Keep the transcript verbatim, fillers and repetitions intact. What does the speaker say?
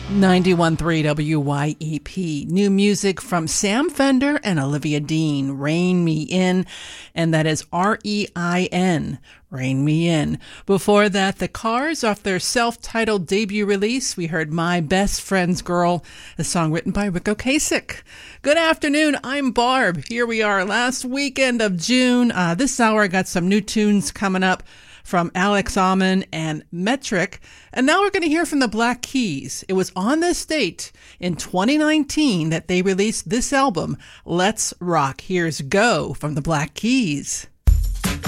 ninety-one point three W Y E P. New music from Sam Fender and Olivia Dean, Rain Me In, and that is R E I N, Rain Me In. Before that, The Cars, off their self-titled debut release, we heard My Best Friend's Girl, a song written by Ric Ocasek. Good afternoon, I'm Barb. Here we are, last weekend of June. Uh, this hour I got some new tunes coming up from Alex Alman and Metric. And now we're going to hear from the Black Keys. It was on this date in twenty nineteen that they released this album, Let's Rock. Here's Go from the Black Keys.